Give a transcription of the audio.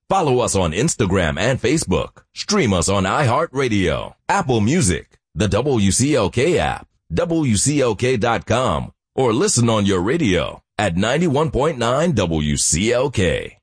Follow us on Instagram and Facebook. Stream us on iHeartRadio, Apple Music, the WCLK app, WCLK.com, or listen on your radio at 91.9 WCLK.